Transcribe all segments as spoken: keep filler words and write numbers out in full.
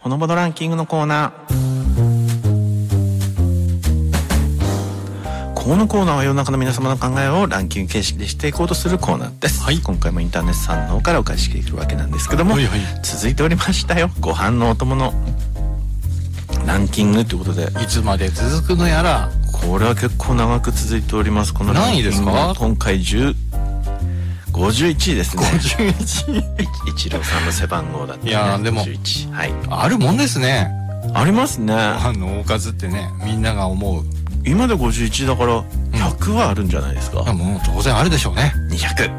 ほのぼのランキングのコーナー。このコーナーは世の中の皆様の考えをランキング形式でしていこうとするコーナーです、はい、今回もインターネットさんの方からお返ししているわけなんですけども、はいはい、続いておりましたよ、ご飯のお供のランキングということで、 いつまで続くのやら。 これは結構長く続いております。このランキング何位ですか？ 今回じゅうごじゅういちいですね。 ごじゅういちい一郎さんの背番号だったね。 いやでもごじゅういち、はい、 あるもんですね。 ありますね。 あのおかずってね、みんなが思う。 今でごじゅういちだからひゃくはあるんじゃないですか。 うん、もう当然あるでしょうね。 にひゃく、うん、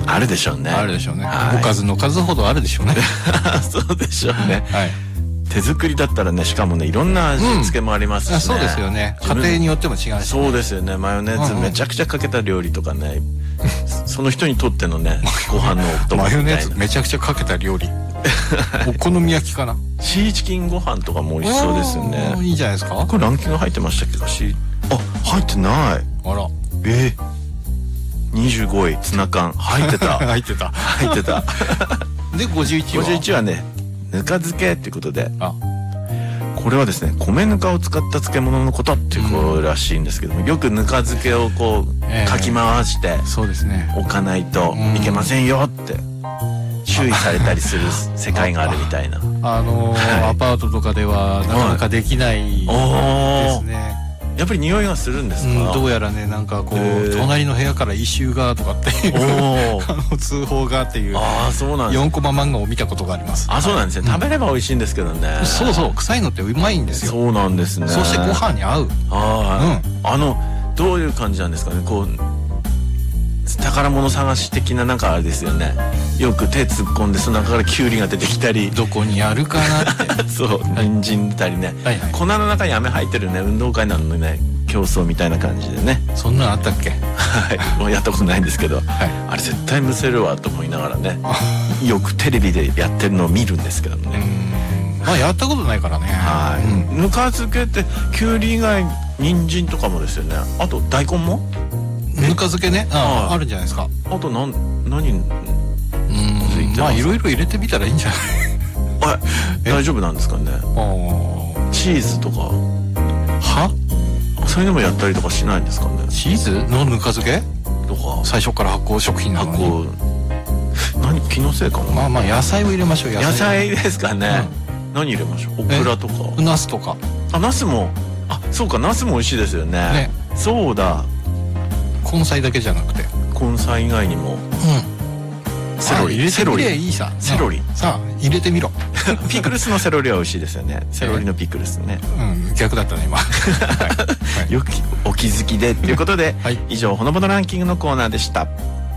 あるでしょうね。 あるでしょうね。おかずの数ほどあるでしょうね。 そうでしょうね。 はい。 手作りだったらね、しかもね、いろんな味付けもありますしね、うん、 そうですよね。家庭によっても違うし、ね、 そうですよね。マヨネーズめちゃくちゃかけた料理とかね、うん、その人にとってのねご飯のお供みたいな。マヨネーズめちゃくちゃかけた料理お好み焼きかな。シーチキンご飯とかも美味しそうですよね。 いいじゃないですか。 これランキング入ってましたっけど、シーあ、入ってない。あら、 えー、にじゅうごいツナ缶入ってた。 入ってた入ってたでごじゅういちはごじゅういちはね、ぬか漬けっていうことで、あ、これはですね、米ぬかを使った漬物のことっていうことらしいんですけども、よくぬか漬けをこう、えー、かき回してそうですね、 置かないといけませんよって注意されたりする世界があるみたいな。あ、 あのーはい、アパートとかではなかなかできないですね。 やっぱり匂いがするんですか？うん、 どうやらね、なんかこう隣の部屋から異臭がとかっていうあの通報がっていう、 ああ、そうなんです。 よんコマ漫画を見たことがあります。 あ、そうなんですね。食べれば美味しいんですけどね。 そうそう、臭いのってうまいんですよ。 そうなんですね。 そしてご飯に合う。 ああ、うん、あのどういう感じなんですかね。こう宝物探し的な、なんかあれですよね。よく手突っ込んでその中からキュウリが出てきたり、 どこにあるかなってそう人参出たりね、はいはい、粉の中に飴入ってるね、運動会なのにね、競争みたいな感じでね。 そんなのあったっけ？ はい、もうやったことないんですけど、はい、あれ絶対むせるわと思いながらねよくテレビでやってるのを見るんですけどね。 うん、まあやったことないからね。 はい、うん、ぬか漬けってキュウリ以外人参とかもですよね。あと大根もぬか漬けね、ああ、あるんじゃないですか。 あと何何うん、まあいろいろ入れてみたらいいんじゃないあ大丈夫なんですかね。チーズとかはそういうのもやったりとかしないんですかね。 チーズのぬか漬けとか最初から発酵食品なのに。 発酵何気のせいかな。 まあまあ野菜を入れましょう。 野菜、野菜ですかね、うん、何入れましょう。オクラとかナスとか。 あ、ナスも、あ、そうか、ナスも美味しいですよ ね, ねそうだ、 根菜だけじゃなくて根菜以外にも、うん、セロリ、 入れてみれいいさ。 セロリさあ入れてみろピクルスのセロリは美味しいですよね。セロリのピクルスね、 うん、逆だったね今はい、 よくお気づきでということで、はい、以上ほのぼのランキングのコーナーでした。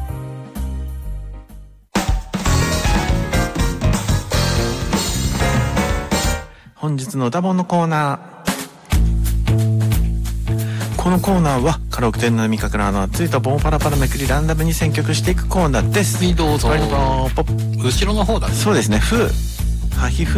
本日の歌本のコーナー。このコーナーはカラオケ店の味覚のあのついた棒をパラパラめくりランダムに選曲していくコーナーです。 どうぞ。 後ろの方だね。そうですね。ふはひふ